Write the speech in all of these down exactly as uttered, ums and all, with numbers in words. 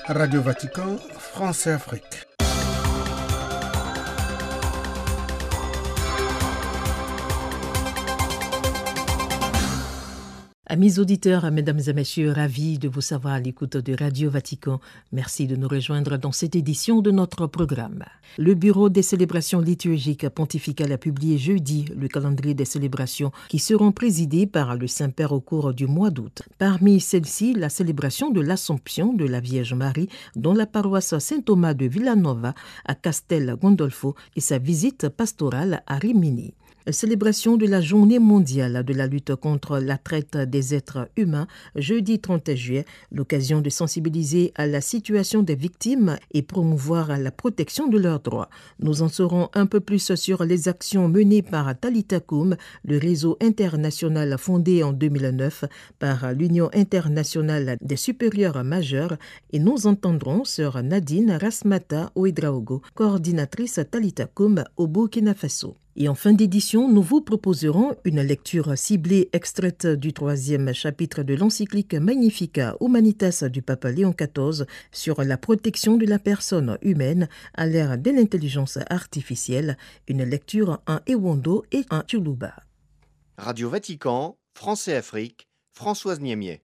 Radio Vatican, France et Afrique. Amis auditeurs, mesdames et messieurs, ravis de vous savoir à l'écoute de Radio Vatican. Merci de nous rejoindre dans cette édition de notre programme. Le Bureau des célébrations liturgiques pontificales a publié jeudi le calendrier des célébrations qui seront présidées par le Saint-Père au cours du mois d'août. Parmi celles-ci, la célébration de l'Assomption de la Vierge Marie dans la paroisse Saint-Thomas de Villanova à Castel Gandolfo et sa visite pastorale à Rimini. Célébration de la Journée mondiale de la lutte contre la traite des êtres humains, jeudi trente juillet, l'occasion de sensibiliser à la situation des victimes et promouvoir la protection de leurs droits. Nous en saurons un peu plus sur les actions menées par Talitha Kum, le réseau international fondé en deux mille neuf par l'Union internationale des supérieurs majeurs, et nous entendrons sœur Nadine Rasmata Ouedraogo, coordinatrice Talitha Kum au Burkina Faso. Et en fin d'édition, nous vous proposerons une lecture ciblée extraite du troisième chapitre de l'encyclique Magnificat Humanitas du pape Léon quatorze sur la protection de la personne humaine à l'ère de l'intelligence artificielle, une lecture en Ewondo et en Tchoulouba. Radio Vatican, France et Afrique, Françoise Niemier.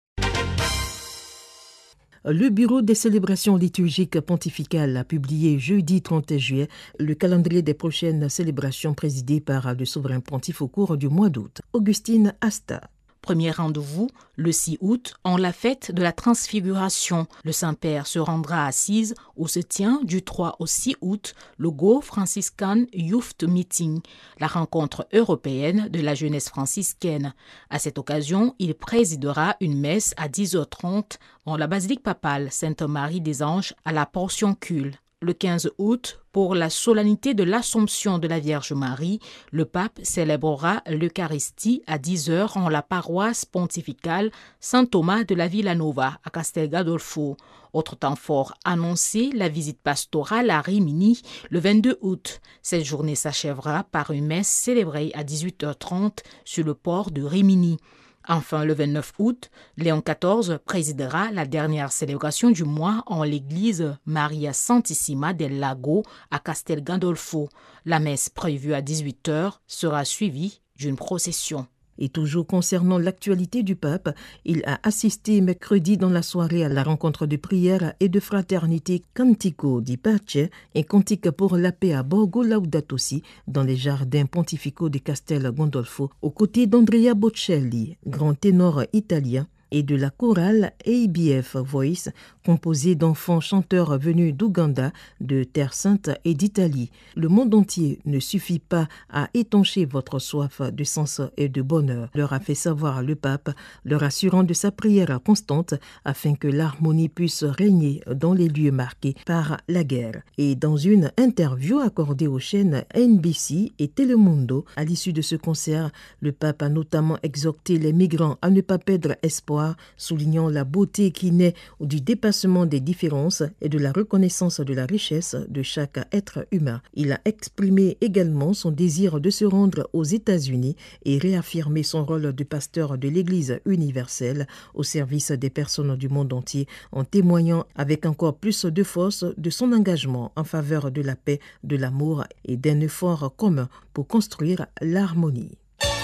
Le Bureau des célébrations liturgiques pontificales a publié jeudi trente juillet le calendrier des prochaines célébrations présidées par le souverain pontife au cours du mois d'août. Augustine Asta. Premier rendez-vous, le six août, en la fête de la Transfiguration. Le Saint-Père se rendra à Assise où se tient du trois au six août le Go Franciscan Youth Meeting, la rencontre européenne de la jeunesse franciscaine. À cette occasion, il présidera une messe à dix heures trente dans la basilique papale Sainte-Marie des Anges à la Portioncule. Le quinze août, pour la solennité de l'Assomption de la Vierge Marie, le pape célébrera l'Eucharistie à dix heures en la paroisse pontificale Saint-Thomas de la Villanova à Castel Gandolfo. Autre temps fort annoncé, la visite pastorale à Rimini le vingt-deux août. Cette journée s'achèvera par une messe célébrée à dix-huit heures trente sur le port de Rimini. Enfin, le vingt-neuf août, Léon quatorze présidera la dernière célébration du mois en l'église Maria Santissima del Lago à Castel Gandolfo. La messe prévue à dix-huit heures sera suivie d'une procession. Et toujours concernant l'actualité du pape, il a assisté mercredi dans la soirée à la rencontre de prière et de fraternité Cantico di Pace et Cantique pour la paix à Borgo Laudato Si dans les jardins pontificaux de Castel Gandolfo aux côtés d'Andrea Bocelli, grand ténor italien, et de la chorale A B F Voice, composée d'enfants chanteurs venus d'Ouganda, de Terre Sainte et d'Italie. Le monde entier ne suffit pas à étancher votre soif de sens et de bonheur, leur a fait savoir le pape, leur assurant de sa prière constante afin que l'harmonie puisse régner dans les lieux marqués par la guerre. Et dans une interview accordée aux chaînes N B C et Telemundo, à l'issue de ce concert, le pape a notamment exhorté les migrants à ne pas perdre espoir, soulignant la beauté qui naît du dépassement des différences et de la reconnaissance de la richesse de chaque être humain. Il a exprimé également son désir de se rendre aux États-Unis et réaffirmé son rôle de pasteur de l'Église universelle au service des personnes du monde entier, en témoignant avec encore plus de force de son engagement en faveur de la paix, de l'amour et d'un effort commun pour construire l'harmonie.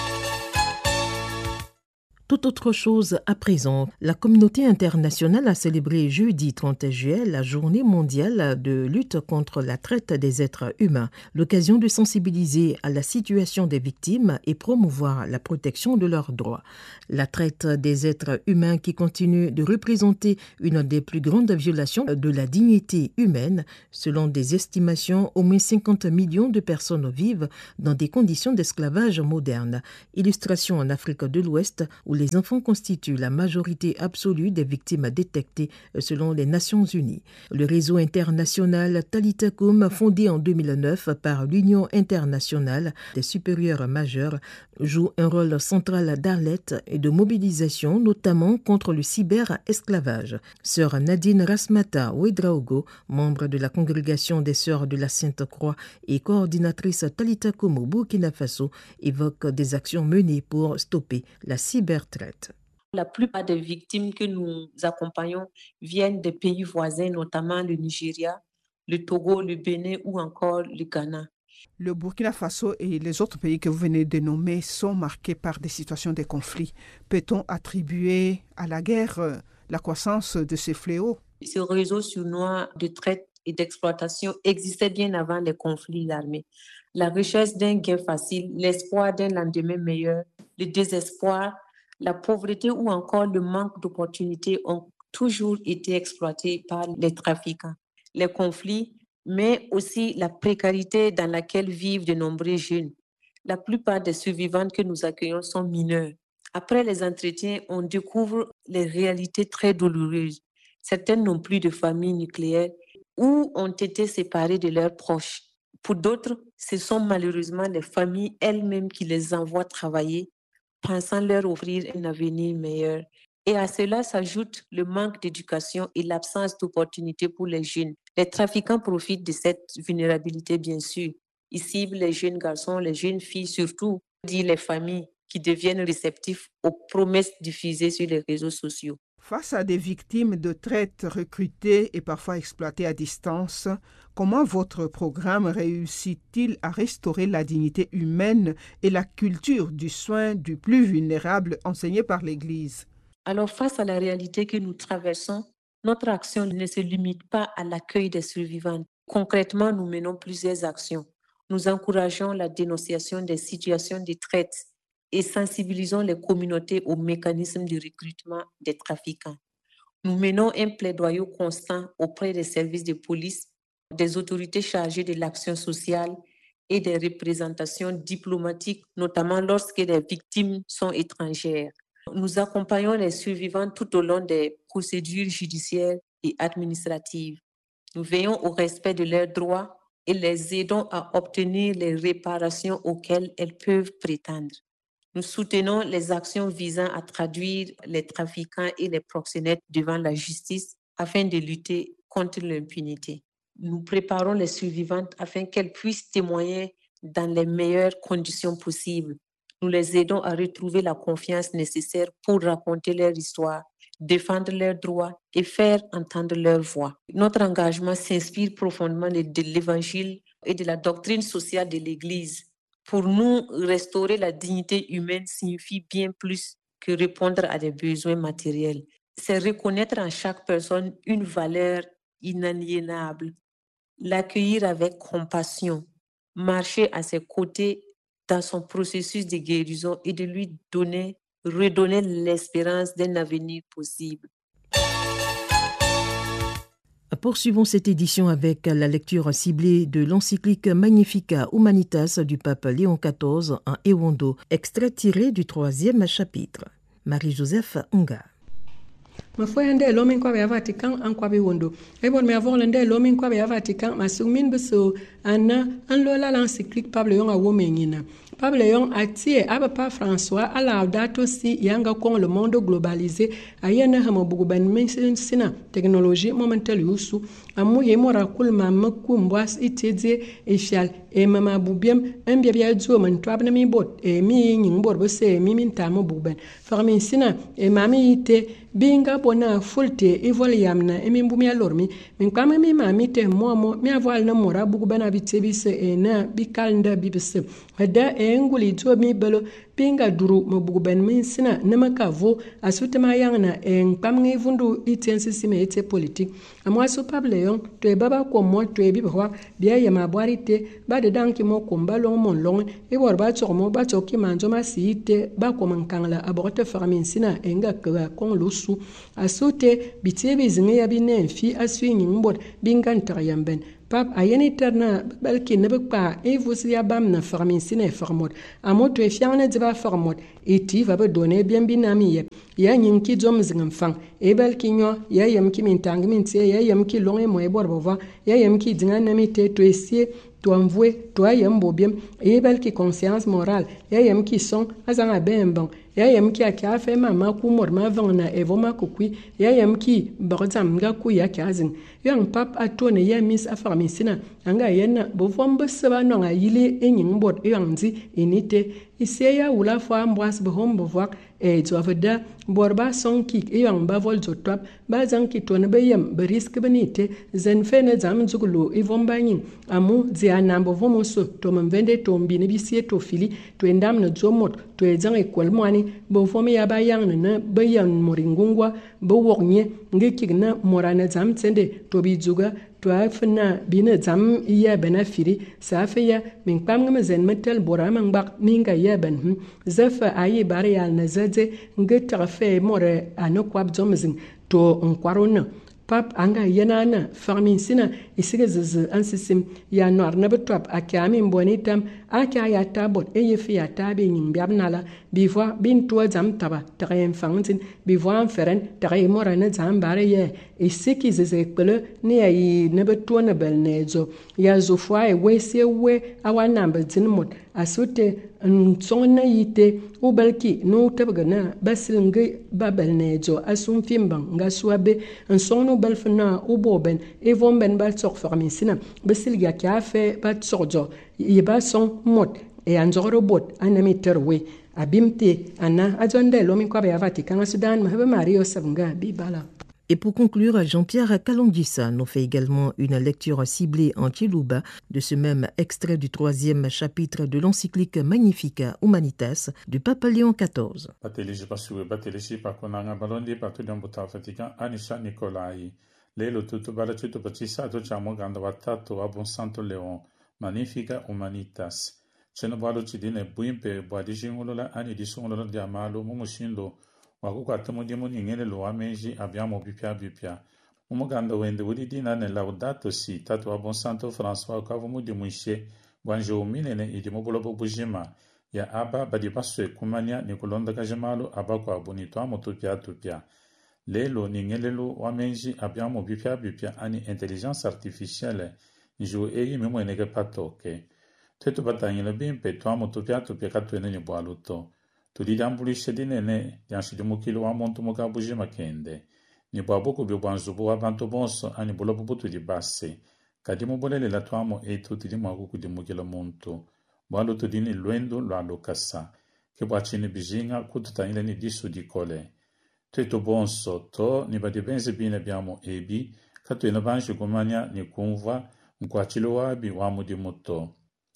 Tout autre chose à présent, la communauté internationale a célébré jeudi trente juillet la journée mondiale de lutte contre la traite des êtres humains, l'occasion de sensibiliser à la situation des victimes et promouvoir la protection de leurs droits. La traite des êtres humains qui continue de représenter une des plus grandes violations de la dignité humaine. Selon des estimations, au moins cinquante millions de personnes vivent dans des conditions d'esclavage moderne. Illustration en Afrique de l'Ouest où les enfants constituent la majorité absolue des victimes détectées selon les Nations Unies. Le réseau international Talitha Kum, fondé en deux mille neuf par l'Union internationale des supérieurs majeurs, joue un rôle central d'alerte et de mobilisation, notamment contre le cyber-esclavage. Sœur Nadine Rasmata Ouedraogo, membre de la congrégation des Sœurs de la Sainte-Croix et coordinatrice Talitha Kum au Burkina Faso, évoque des actions menées pour stopper la cybertraite. La plupart des victimes que nous accompagnons viennent des pays voisins, notamment le Nigeria, le Togo, le Bénin ou encore le Ghana. Le Burkina Faso et les autres pays que vous venez de nommer sont marqués par des situations de conflit. Peut-on attribuer à la guerre euh, la croissance de ces fléaux? Ce réseau sournois de traite et d'exploitation existait bien avant les conflits armés. La recherche d'un gain facile, l'espoir d'un lendemain meilleur, le désespoir, la pauvreté ou encore le manque d'opportunités ont toujours été exploités par les trafiquants. Les conflits, mais aussi la précarité dans laquelle vivent de nombreux jeunes. La plupart des survivantes que nous accueillons sont mineures. Après les entretiens, on découvre les réalités très douloureuses. Certaines n'ont plus de famille nucléaire ou ont été séparées de leurs proches. Pour d'autres, ce sont malheureusement les familles elles-mêmes qui les envoient travailler, pensant leur offrir un avenir meilleur. Et à cela s'ajoute le manque d'éducation et l'absence d'opportunités pour les jeunes. Les trafiquants profitent de cette vulnérabilité, bien sûr. Ils ciblent les jeunes garçons, les jeunes filles, surtout, dit les familles qui deviennent réceptifs aux promesses diffusées sur les réseaux sociaux. Face à des victimes de traite recrutées et parfois exploitées à distance, comment votre programme réussit-il à restaurer la dignité humaine et la culture du soin du plus vulnérable enseignée par l'Église? Alors, face à la réalité que nous traversons, notre action ne se limite pas à l'accueil des survivants. Concrètement, nous menons plusieurs actions. Nous encourageons la dénonciation des situations de traite et sensibilisons les communautés aux mécanismes de recrutement des trafiquants. Nous menons un plaidoyer constant auprès des services de police, des autorités chargées de l'action sociale et des représentations diplomatiques, notamment lorsque les victimes sont étrangères. Nous accompagnons les survivants tout au long des procédures judiciaires et administratives. Nous veillons au respect de leurs droits et les aidons à obtenir les réparations auxquelles elles peuvent prétendre. Nous soutenons les actions visant à traduire les trafiquants et les proxénètes devant la justice afin de lutter contre l'impunité. Nous préparons les survivantes afin qu'elles puissent témoigner dans les meilleures conditions possibles. Nous les aidons à retrouver la confiance nécessaire pour raconter leur histoire, défendre leurs droits et faire entendre leur voix. Notre engagement s'inspire profondément de l'Évangile et de la doctrine sociale de l'Église. Pour nous, restaurer la dignité humaine signifie bien plus que répondre à des besoins matériels. C'est reconnaître en chaque personne une valeur inaliénable, l'accueillir avec compassion, marcher à ses côtés dans son processus de guérison et de lui donner, redonner l'espérance d'un avenir possible. Poursuivons cette édition avec la lecture ciblée de l'encyclique Magnificat Humanitas du pape Léon quatorze en Ewondo, extrait tiré du troisième chapitre. Marie-Joseph Nga. Ma foi ande lomin kwa ya Vatican an kwa be wondo e bon me avoir l'ande lomin kwa ya Vatican ma sumin beso anna an lola l'encyclique Pablo yon a womengina Pablo yon atie aba pa François a laudato si yanga kon le monde globalisé ayena hamo bugu ban men sina technologie momental yusu amu ye mora kul ma maku mbwas itedie e fial e mama bubiem en bia bia zo man twabna mi bot e mi nyin bor bo se mi min tamo buben farmin sina e mami ite binga bona fulte e vol yamna e min bumia lormi min kwama mi mami te momo mi aval na mora bugu bana bitebise e na bikalnda bibise hada e nguli to mi belo pinga duru mo bugu ben min sina nama kavo asutema yangna e nkamngi vundu itensi sime ete politique amwa so pable yon to e baba ko mo to e bibwa bia yama bwarite ba de danki mo komba long mon long e bor ba to mo ba to ki manjo ma siite ba ko mankangla aborte farmin sina e nga ka kon lusu asute bitebe zinga ya binen fi aswingi mbot bingan tarayamben pap ayeni terna balki ne ba e vusi ya bam na farmin sina farmot amoto e fiana diba farmot eti va ba donner bien binami ye ya nyinki jom zingam fang e balki nyo ya yam ki min tang min tie ya yam ki long e mo e bor bova ya yam ki dinga na mi te to esie to envoie to ayam bobiem e balki conscience morale ya yam ki son azanga bembang ya yam ki aka fe mama ku mor ma vangna e voma ku kui ya yam ki barzam ga ku ya kazin yang pap atone ya mis afarmi sina anga yenna bo vombe seba no nga yili enyin bot yang zi inite ise ya wula fo ambwas bo hombo vak e zo vada borba son ki e yang ba vol zo top ba zang ki to ne be yem be risk benite zen fe ne zam zugulu e vom ba yin amu zi anambo vomo so to men vende to mbi ne bi sie to fili to endam ne zo mot to e zang e kol mwani bo vom ya ba yang ne be yang moringungwa bo woknye nge ki na morana zam tsende to bi zuga to afna bina zam iya bena firi safiya min pam ngam zen metal bora man bak minga ya ben hm zafa ayi bari yal na zaze nge tafe more anokwab zomzin to nkwarona pap anga yanana farmin sina isiga zz ansisim ya nor na betwap akami mbonitam aka ya tabot e yefi ya tabe nyim biabnala bivwa bin to zam taba tayen fangtin bivwa feren tayen mora na zam bare ye isiki zeze kpele ne ayi ne betwa na bel nezo ya zofwa e wese we awana bazin mot asute nsongna yite ubalki no tabgana basil nge babel nezo asum fimbang ngaswabe nsongno balfna uboben evon ben bal sok farmin sina basil ya kafe bat sorjo yeba son mot e anzoro bot anami terwe abimte ana azonde lomi kwa ba Vatican Sudan mahaba Mario Sabunga bibala. Et pour conclure, Jean-Pierre Kalondissa nous fait également une lecture ciblée en Chiluba de ce même extrait du troisième chapitre de l'encyclique Magnificat Humanitas du pape Léon quatorze. Bateliji pasue bateliji pakonanga balondi patu dembuta Vatican Anisha Nicolai. Lelo tutto balaciuto pacisato ciamo ganda watato a Buon Santo Leon Magnificat Humanitas. Ceno balo cidine buimpe boadijingolola ani disungolola di amalo mumushindo wakukwatamo diamo ningene lo amenji abbiamo bipia bipia. Umuganda wende wudi dina ne laudato si tato a Buon Santo François kavomu di muishe banjo minene idimo bolobo bujima ya aba badibaso e kumania nikolonda kajamalo abakwa bonito amo tupia tupia. Lelo ningelelo wamenji abbiamo bipia bipia ani intelligence artificielle njo eyi memo enege patoke. Teto batangile bimpe tuamo tupia tupia katwene ni boaluto. Tulidambulishe dinene yanshidimukilo wa montu muka bujima kende. Ni boaboko biobanzubo wa banto bonso ani bolobo butu di basse. Kadimu bolele la tuamo e tuti di maguku di mukilo muntu. Boaluto dini luendo lo alokasa. Ke boachini bijinga kututangile ni disu di kole. Teto bonso to ni badibenze bine abbiamo ebi katwene banshi kumanya ni kumva mkwachilo wabi wa mudi muto.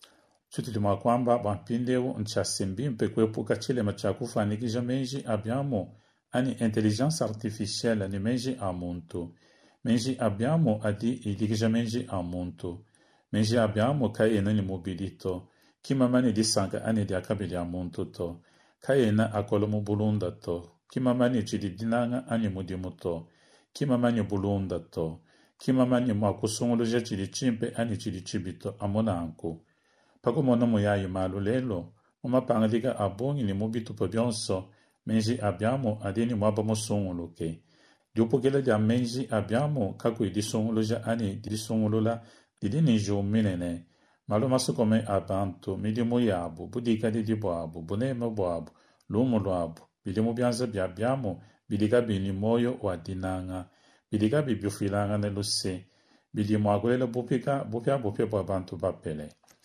Tutti ma kwamba bampindewo nchasimbi mpekwepuka chile machakufanikisha menji abbiamo ani intelligence artificielle ni menji a muntu. Menji abbiamo adi idikisha menji a muntu. Menji abbiamo kayena ni mobilito. Kima mani di sanka ani di akabili a muntu to. Kayena akolomu bulunda to. Kima mani chidi dinanga ani mudimuto. Kima mani bulunda to. Kima mani mwakusunguluja chidi chimpe ani chidi chibito amonanku. Pako mono moyayi malu lelo, umapanga diga abongi ni mubitu pabionso, menji abbiamo adini mwabamo songolo ke. Diopo kele dia menji abbiamo kaku di songolo ja ani di songolo la didini jo minene. Malo maso come abantu, midi moyabu, budika di di boabu, buneme boabu, lumo loabu, bidi mubianza bi abbiamo, bidiga bini moyo wa dinanga, bidiga bi biufilanga nelo se, bidi mwagulele bupika, bupia bupia bo abantu bapele.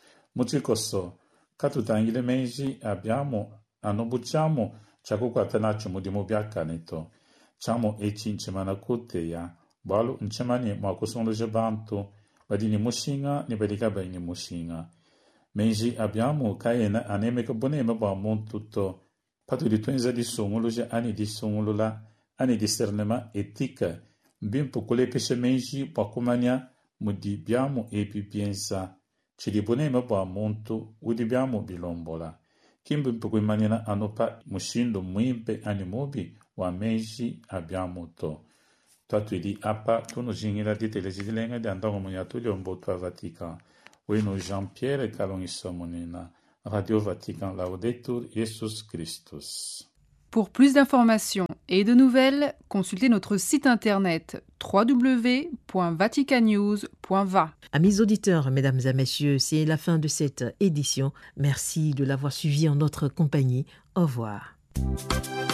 Muchikoso, katutangile menji abbiamo, anobuciamo, chakukwatanacho mudimu biakanito. Chamo echi nchemana kute ya, balu nchemani mwakusondoje bantu, badini mushinga ni badika bani mushinga. Menji abbiamo kayena anemeka bonema ba montuto, patu di tuenza di songoloje ani di songolola, ani discernema etika, bimpo kule peshe menji pakumania, mudi biamo epi piensa. Ci ribonema ba muntu udibiamo bilombola. Kimbe mpukui manina anopa mushindo muimpe animobi wa meji abbiamo to. Tatuidi apa tuno jingila di telesilenga di andongo munyatuli ombotu a Vatican. Uino Jean-Pierre Kalongisomonina. Radio Vatican Laudetur Jesus Christus. Pour plus d'informations et de nouvelles, consultez notre site internet w w w point vaticanews point va. Amis auditeurs, mesdames et messieurs, c'est la fin de cette édition. Merci de l'avoir suivi en notre compagnie. Au revoir.